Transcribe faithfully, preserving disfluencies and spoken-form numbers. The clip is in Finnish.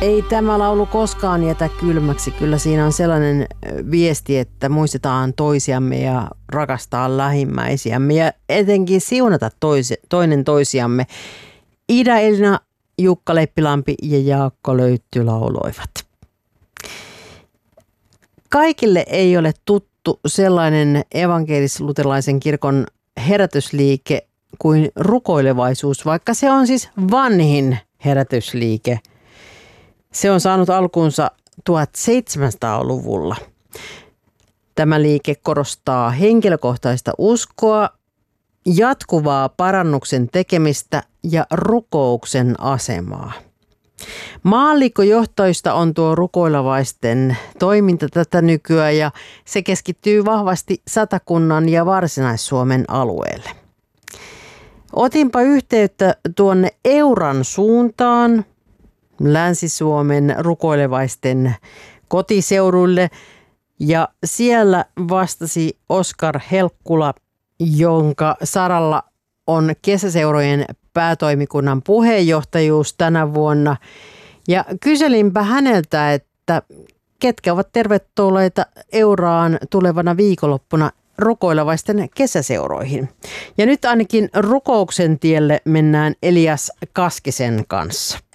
Ei tämä laulu koskaan jätä kylmäksi. Kyllä siinä on sellainen viesti, että muistetaan toisiamme ja rakastaa lähimmäisiämme ja etenkin siunata toise, toinen toisiamme. Ida-Elina, Jukka Leppilampi ja Jaakko Löytty lauloivat. Kaikille ei ole tuttu sellainen evankelis-luterilaisen kirkon herätysliike kuin rukoilevaisuus, vaikka se on siis vanhin herätysliike. Se on saanut alkunsa tuhatseitsemänsataaluvulla. Tämä liike korostaa henkilökohtaista uskoa, jatkuvaa parannuksen tekemistä ja rukouksen asemaa. Maallikkojohtoista on tuo rukoilevaisten toiminta tätä nykyään ja se keskittyy vahvasti Satakunnan ja Varsinais-Suomen alueelle. Otinpa yhteyttä tuonne Euran suuntaan, Länsi-Suomen rukoilevaisten kotiseudulle, ja siellä vastasi Oskar Helkkula, jonka saralla on kesäseurojen päätoimikunnan puheenjohtajuus tänä vuonna. Ja kyselinpä häneltä, että ketkä ovat tervetulleita Euraan tulevana viikonloppuna rukoilevaisten kesäseuroihin. Ja nyt ainakin rukouksen tielle mennään Elias Kaskisen kanssa.